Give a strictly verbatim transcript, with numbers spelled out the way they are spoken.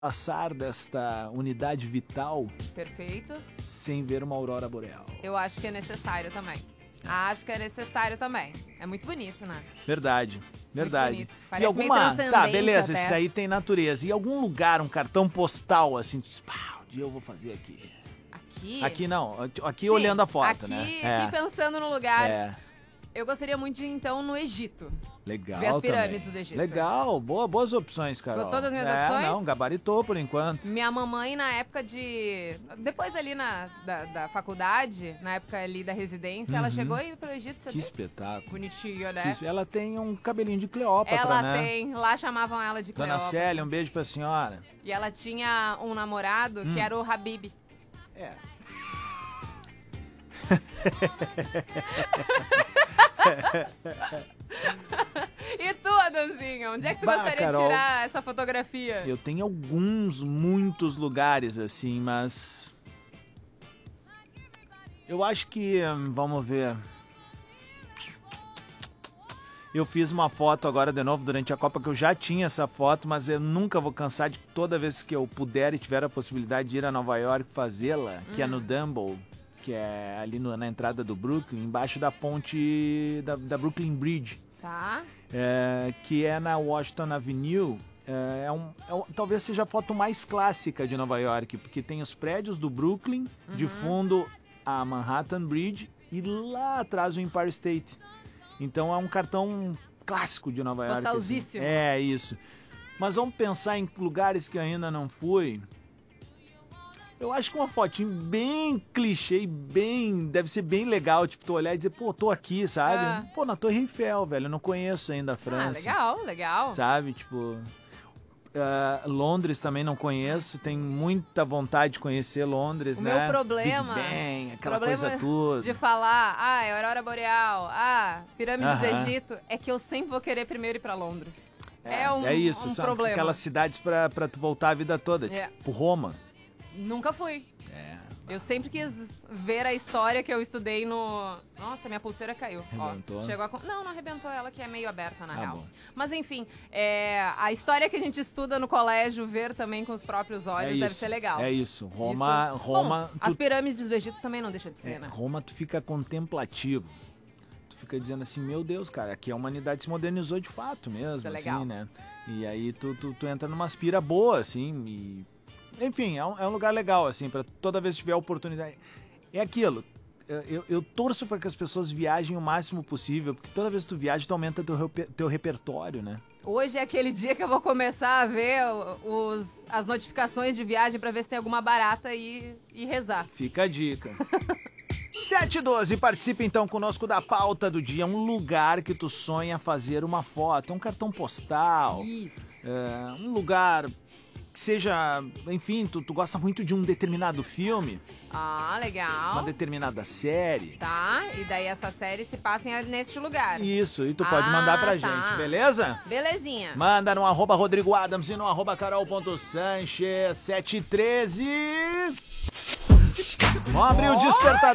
passar desta unidade vital Perfeito. sem ver uma aurora boreal. Eu acho que é necessário também. Acho que é necessário também. É muito bonito, né? Verdade, verdade. bonito. E Parece meio alguma, tá, transcendente beleza, até. esse daí tem natureza. E algum lugar, um cartão postal assim, tu diz, pá, um dia eu vou fazer aqui. Aqui? Aqui não, aqui Sim, olhando a foto, aqui, né? Aqui pensando no lugar. É. Eu gostaria muito de ir, então, no Egito. Legal. Ver as pirâmides também. do Egito. Legal, boa, boas opções, Carol. Gostou das minhas é, opções? Não, gabaritou por enquanto. Minha mamãe, na época de... Depois ali na, da, da faculdade, na época ali da residência, ela Uhum. chegou a ir pro Egito. Você Que tem? espetáculo. Bonitinho, né? Que- Ela tem um cabelinho de Cleópatra, Ela né? tem. Lá chamavam ela de Dona Cleópatra. Célia, um beijo pra senhora. E ela tinha um namorado Hum. que era o Habib. É. E tu, Adãozinho? Onde é que tu Bah, gostaria Carol, de tirar essa fotografia? Eu tenho alguns, muitos lugares assim, mas... Eu acho que, hum, vamos ver... Eu fiz uma foto agora de novo durante a Copa, que eu já tinha essa foto, mas eu nunca vou cansar de toda vez que eu puder e tiver a possibilidade de ir a Nova York fazê-la, que é no Dumbo, que é ali no- na entrada do Brooklyn, embaixo da ponte da, da Brooklyn Bridge, Tá. é, que é na Washington Avenue. É, é um, é um- talvez seja a foto mais clássica de Nova York, porque tem os prédios do Brooklyn, de fundo a Manhattan Bridge e lá atrás o Empire State. Então é um cartão clássico de Nova York. assim. Nostalgíssimo. É, isso. Mas vamos pensar em lugares que eu ainda não fui. Eu acho que uma fotinho bem clichê, bem... Deve ser bem legal, tipo, tu olhar e dizer, pô, tô aqui, sabe? Ah. Pô, na Torre Eiffel, velho, eu não conheço ainda a Ah, França. legal, legal. Sabe, tipo... ah, Londres também não conheço, tenho muita vontade de conhecer Londres, O né? meu problema- Big Ben, aquela problema coisa toda. De falar, ah, é Aurora Boreal, ah, Pirâmides do Aham. Egito, é que eu sempre vou querer primeiro ir pra Londres. É, um, é isso, um são problema. aquelas cidades pra, pra tu voltar a vida toda, É. tipo Roma. Nunca fui. É. Eu sempre quis ver a história que eu estudei no... Nossa, minha pulseira caiu. Arrebentou? Ó, chegou a... Não, não arrebentou ela, que é meio aberta, na Ah, real. bom. Mas enfim, é... a história que a gente estuda no colégio, ver também com os próprios olhos, É deve isso, ser legal. É isso. Roma, Isso- Roma, Bom, tu- as pirâmides do Egito também não deixa de ser, é, né? Roma tu fica contemplativo. Tu fica dizendo assim, meu Deus, cara, aqui a humanidade se modernizou de fato mesmo, Isso é assim, legal. né? E aí tu, tu, tu entra numa aspira boa, assim, e... Enfim, é um, é um lugar legal, assim, pra toda vez que tiver oportunidade. É aquilo, eu, eu, eu torço para que as pessoas viajem o máximo possível, porque toda vez que tu viaja, tu aumenta teu, reper- teu repertório, né? Hoje é aquele dia que eu vou começar a ver o- os, as notificações de viagem pra ver se tem alguma barata e, e rezar. Fica a dica. sete e doze, participe então conosco da pauta do dia. Um lugar que tu sonha fazer uma foto, um cartão postal, Isso. é, um lugar que seja, enfim, tu, tu gosta muito de um determinado filme, Ah, legal. uma determinada série. Tá, e daí essa série se passa em- neste lugar. Isso, e tu pode Ah, mandar pra tá. gente, beleza? Belezinha. Manda no arroba Rodrigo Adams e no arroba carol.sanches sete e treze. Vamos abrir os despertadores.